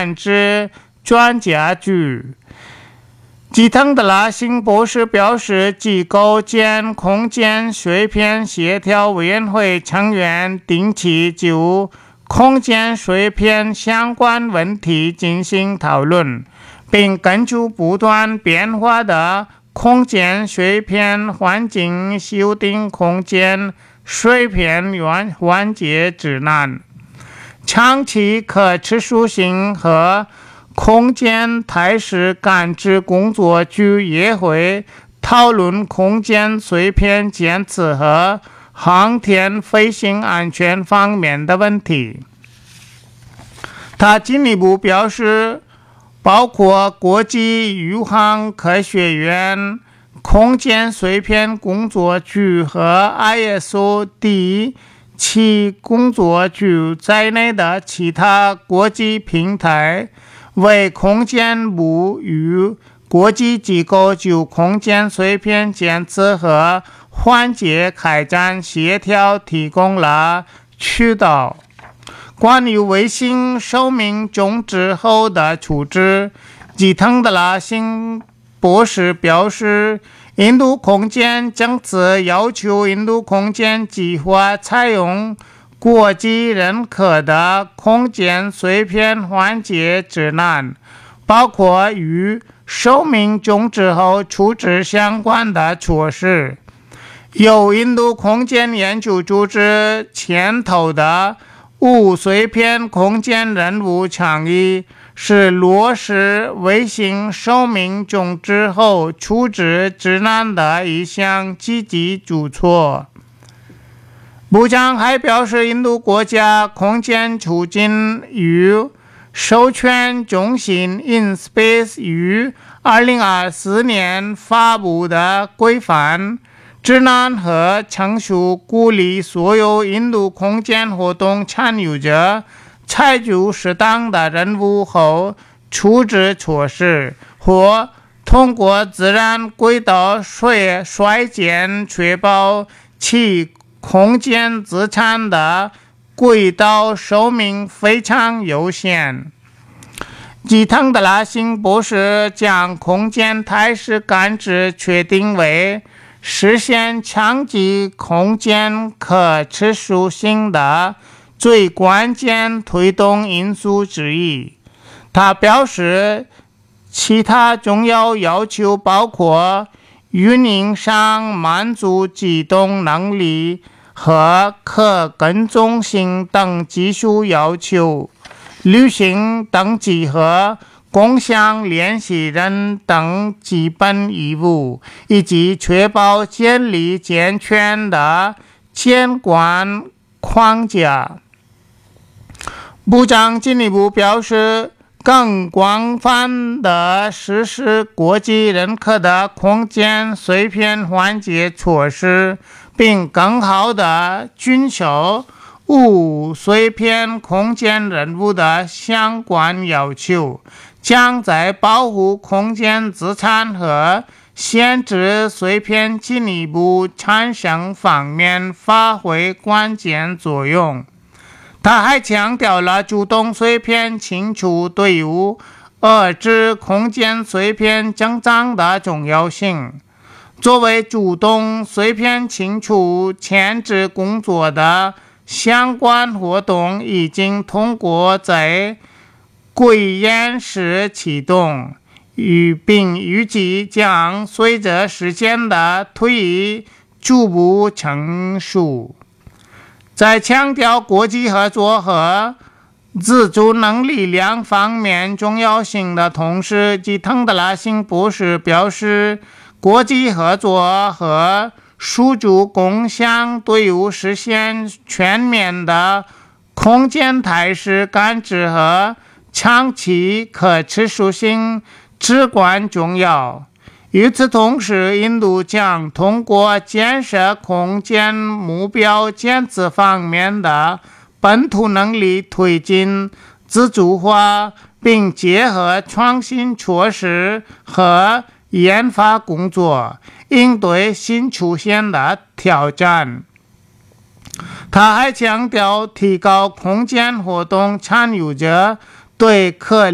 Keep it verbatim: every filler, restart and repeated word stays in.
感知专家局。吉腾德拉辛博士表示，机构间空间碎片协调委员会成员定期就空间碎片相关问题进行讨论，并根据不断变化的空间碎片环境修订空间碎片缓解指南。长期可持续性和空间态势感知工作局也会讨论空间碎片检测和航天飞行安全方面的问题。他进一步表示，包括国际宇航科学院、空间碎片工作局和 I S O 第七工作局在内的其他国际平台，为空间部与国际机构就空间碎片检测和缓解开展协调提供了渠道。关于卫星寿命终止后的处置，吉腾德拉辛博士表示，印度空间政策要求印度空间计划采用国际认可的空间碎片缓解指南，包括与寿命终止后处置相关的措施。由印度空间研究组织牵头的无碎片空间任务倡议是落实卫星寿命终止后处置指南的一项积极举措。部长还表示，印度国家空间促进与授权中心 InSpace 于二零二四年发布的规范指南和程序鼓励所有印度空间活动参与者采取适当的任务后处置措施，或通过自然轨道衰衰减确保其空间资产的轨道寿命非常有限。吉腾德拉辛博士将空间态势感知确定为实现长期空间可持续性的最关键推动因素之一。他表示，其他重要要求包括运营上满足机动能力和可跟踪性等技术要求，旅行登记和共享联系人等基本义务，以及确保建立健全的监管框架。部长进一步表示，更广泛地实施国际认可的空间碎片缓解措施，并更好地遵守无碎片空间任务的相关要求，将在保护空间资产和限制碎片进一步产生方面发挥关键作用。他还强调了主动碎片清除对于遏制空间碎片增长的重要性。作为主动碎片清除前置工作的相关活动已经通过在贵岩市启动，并预计将随着时间的推移逐步成熟。在强调国际合作和自主能力两方面重要性的同时，吉腾德拉辛博士表示，国际合作和数据共享对于实现全面的空间态势感知和长期可持续性至关重要。与此同时，印度将通过建设空间目标检测方面的本土能力，推进自主化，并结合创新措施和研发工作，应对新出现的挑战。他还强调，提高空间活动参与者对可